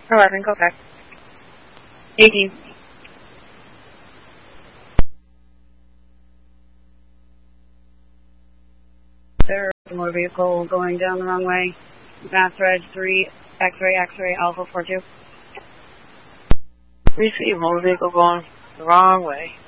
11, go back. 18. There are more vehicle going down the wrong way. Mass Reg 3, X-ray, Alpha 42. We see more vehicle going the wrong way.